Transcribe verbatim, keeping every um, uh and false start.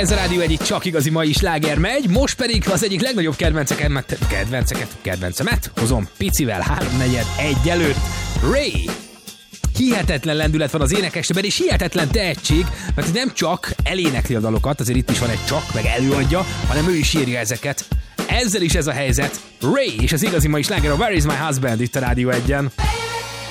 Ez a Rádió egy csak igazi mai sláger megy, most pedig az egyik legnagyobb kedvenceket, kedvenceket, kedvencemet hozom picivel háromnegyed egy előtt. Ray! Hihetetlen lendület van az énekesben, és hihetetlen tehetség, mert nem csak elénekli a dalokat, azért itt is van egy csak, meg előadja, hanem ő is írja ezeket. Ezzel is ez a helyzet. Ray és az igazi mai sláger a Where is my husband itt a Rádió egyen.